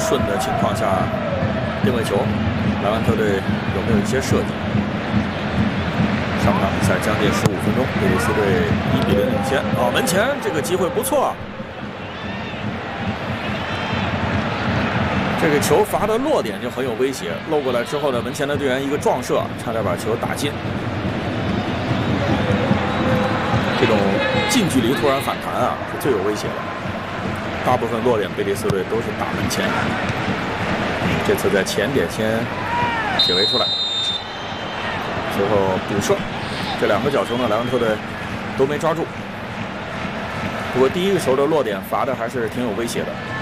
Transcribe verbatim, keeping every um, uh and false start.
顺的情况下定位球，莱万特队有没有一些设计？上半场比赛将近十五分钟，贝蒂斯队一比零领先。哦，门前这个机会不错。 这个球罚的落点就很有威胁，漏过来之后呢，门前的队员一个撞射，差点把球打进。这种近距离突然反弹啊，是最有威胁的。大部分落点贝蒂斯队都是打门前，这次在前点先解围出来，最后补射。这两个角球呢，莱万特队都没抓住。不过第一个球的落点罚的还是挺有威胁的。